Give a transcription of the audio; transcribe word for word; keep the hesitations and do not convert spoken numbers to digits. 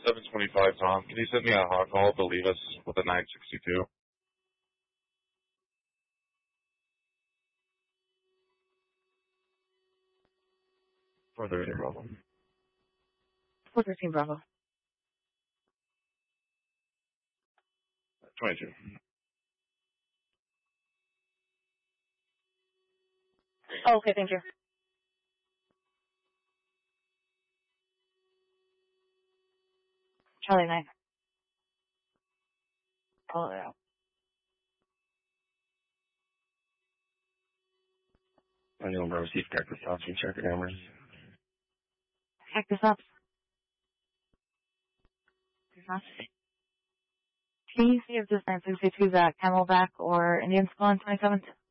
seven twenty-five, Tom. Can you send me a hot call to leave us with a nine sixty-two? four thirteen, Bravo. four thirteen, Bravo. twenty-two. Oh, okay, thank you. Charlie nine. Oh, yeah. I know, bro. Receive Cactus Tops from Checker Hammers. Cactus up. Can you see if this nine sixty-two is at Camelback or Indian Spawn twenty-seventh?